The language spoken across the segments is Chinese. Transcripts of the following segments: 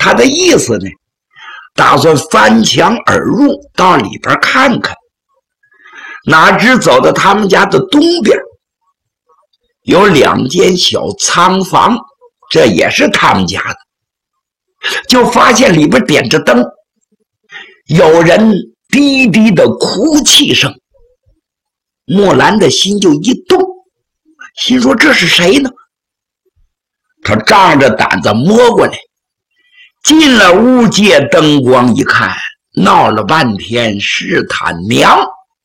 他的意思呢，打算翻墙而入，到里边看看。哪知走到他们家的东边，有2间小仓房，这也是他们家的。就发现里边点着灯，有人低低的哭泣声。木兰的心就一动，心说这是谁呢？他仗着胆子摸过来，进了屋，借灯光一看，闹了半天是他娘。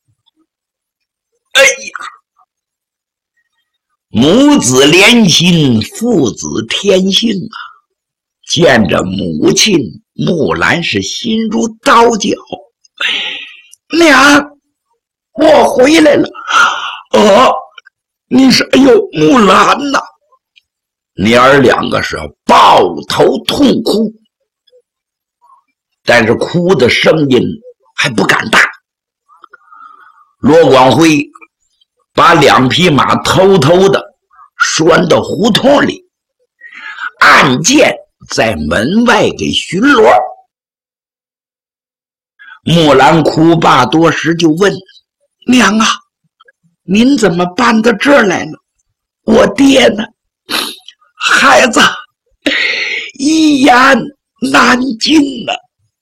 哎呀，母子连心，父子天性啊！见着母亲，木兰是心如刀绞。娘，我回来了。你是哎呦，木兰呐！娘儿2个是抱头痛哭，但是哭的声音还不敢大。罗广辉把2匹马偷偷的拴到胡同里，暗箭在门外给巡逻。木兰哭罢多时，就问娘啊，您怎么搬到这儿来了？我爹呢？孩子一言难尽了。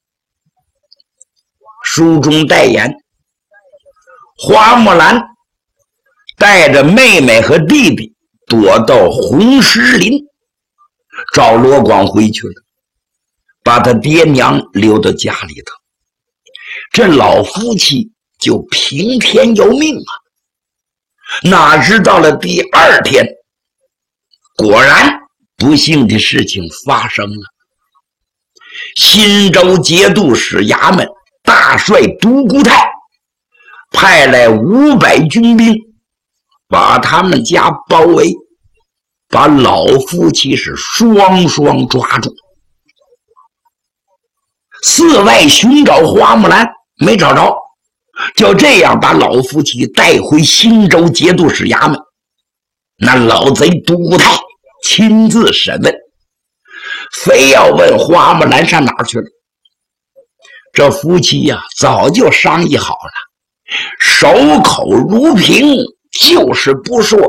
书中代言，花木兰带着妹妹和弟弟躲到红石林，找罗广辉去了，把他爹娘留到家里头。这老夫妻就平天由命啊！哪知到了第2天，果然不幸的事情发生了。新州节度使衙门大帅独孤泰派来500军兵，把他们家包围，把老夫妻是双双抓住。4外寻找花木兰，没找着，就这样把老夫妻带回新州节度使衙门。那老贼独孤泰亲自审问，非要问花木兰上哪儿去了。这夫妻呀，早就商议好了，守口如瓶，就是不说。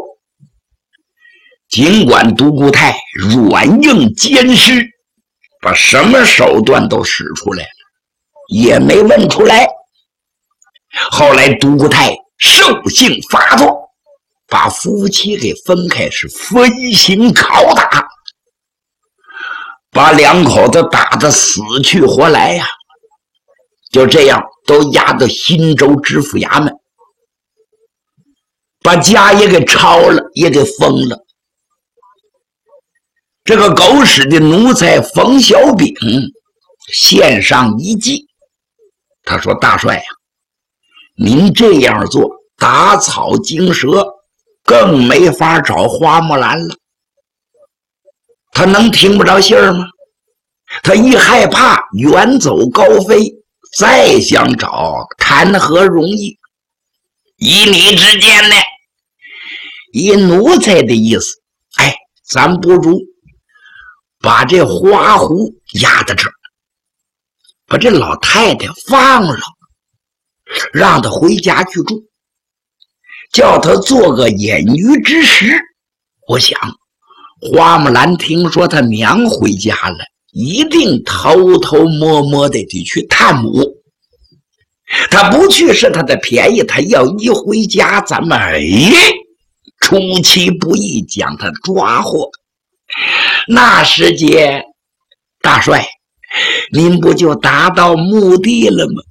尽管独孤泰软硬兼施，把什么手段都使出来了，也没问出来。后来独孤泰兽性发作，把夫妻给分开，是分刑拷打，把2口子打得死去活来呀。就这样都押到新州知府衙门，把家也给抄了，也给封了。这个狗屎的奴才冯小炳献上一计，他说：大帅呀，您这样做打草惊蛇，更没法找花木兰了。他能听不着信儿吗？他一害怕远走高飞，再想找谈何容易。以你之见呢？以奴才的意思，咱不如把这花狐压在这儿，把这老太太放了，让她回家去住，叫她做个眼鱼之食。我想花木兰听说她娘回家了，一定偷偷摸摸的得去探母。她不去是她的便宜，她要一回家，咱们出其不意将她抓获。那时节，大帅，您不就达到目的了吗？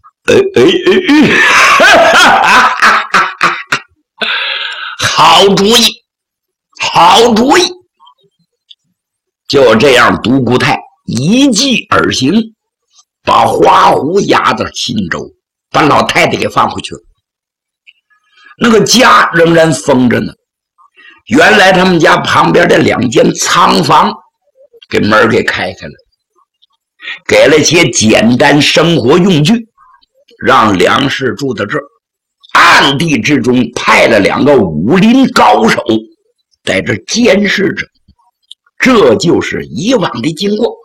好主意，好主意！就这样，独孤泰一计而行，把花狐押到新州，把老太太给放回去了。那个家仍然封着呢。原来他们家旁边的2间仓房给门给开开了，给了些简单生活用具，让梁氏住在这儿。暗地之中派了2个武林高手在这监视着。这就是以往的经过。